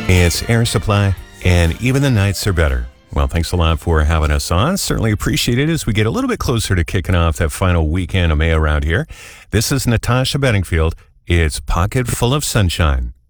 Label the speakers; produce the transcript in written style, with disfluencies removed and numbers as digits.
Speaker 1: It's Air Supply, and even the nights are better. Well, thanks a lot for having us on. Certainly appreciate it as we get a little bit closer to kicking off that final weekend of May around here. This is Natasha Bedingfield. It's Pocket Full of Sunshine.